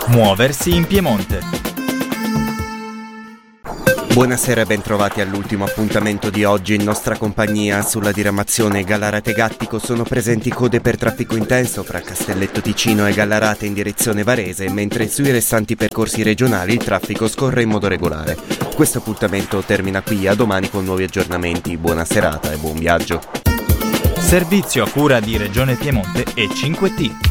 Muoversi in Piemonte. Buonasera e bentrovati all'ultimo appuntamento di oggi. In nostra compagnia sulla diramazione Gallarate-Gattico sono presenti code per traffico intenso fra Castelletto Ticino e Gallarate in direzione Varese, mentre sui restanti percorsi regionali il traffico scorre in modo regolare. Questo appuntamento termina qui, a domani con nuovi aggiornamenti. Buona serata e buon viaggio. Servizio a cura di Regione Piemonte e 5T.